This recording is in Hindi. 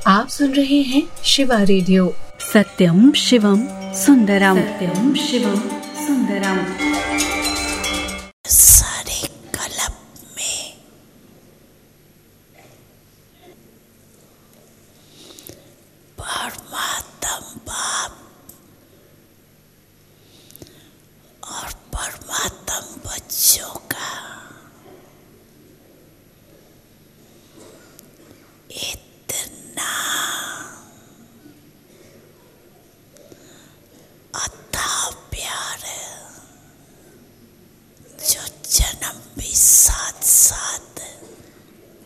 आप सुन रहे हैं शिवा रेडियो। सत्यम शिवम सुंदरम, सत्यम शिवम सुंदरम। सारे कलम में परमात्म बाप और परमात्म बच्चों